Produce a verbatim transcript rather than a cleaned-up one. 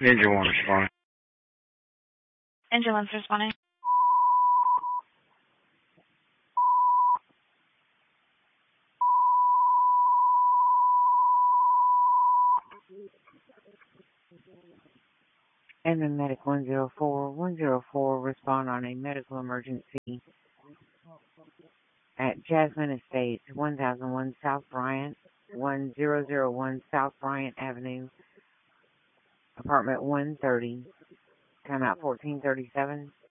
Engine one responding. Engine one's responding. And then Medic one zero four, one zero four respond on a medical emergency at Jasmine Estates, one thousand one South Bryant, one thousand one South Bryant Avenue, apartment one thirty, time out fourteen thirty-seven.